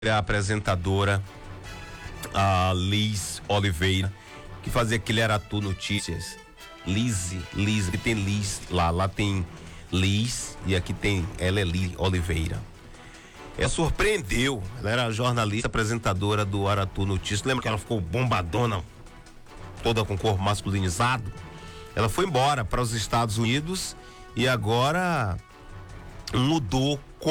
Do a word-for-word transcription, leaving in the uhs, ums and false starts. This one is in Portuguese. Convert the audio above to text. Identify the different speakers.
Speaker 1: a apresentadora, a Liz Oliveira, que fazia aquele Aratu Notícias. Liz, Liz, que tem Liz lá, lá tem Liz e aqui tem, ela é Liz Oliveira. Ela surpreendeu, ela era jornalista, apresentadora do Aratu Notícias. Lembra que ela ficou bombadona, toda com corpo masculinizado? Ela foi embora para os Estados Unidos e agora mudou